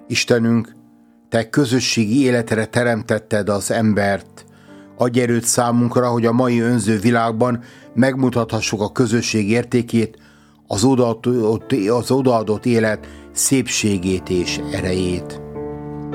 Istenünk, Te közösségi életre teremtetted az embert. Adj erőt számunkra, hogy a mai önző világban megmutathassuk a közösség értékét, az odaadott élet szépségét és erejét.